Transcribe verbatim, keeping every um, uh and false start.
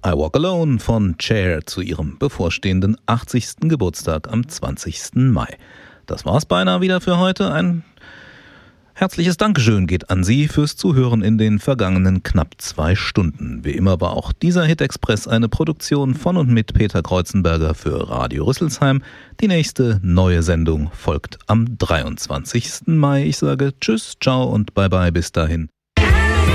I Walk Alone von Cher zu ihrem bevorstehenden achtzigsten Geburtstag am zwanzigsten Mai. Das war's beinahe wieder für heute. Ein herzliches Dankeschön geht an Sie fürs Zuhören in den vergangenen knapp zwei Stunden. Wie immer war auch dieser Hit-Express eine Produktion von und mit Peter Kreuzenberger für Radio Rüsselsheim. Die nächste neue Sendung folgt am dreiundzwanzigsten Mai. Ich sage Tschüss, Ciao und Bye-Bye bis dahin.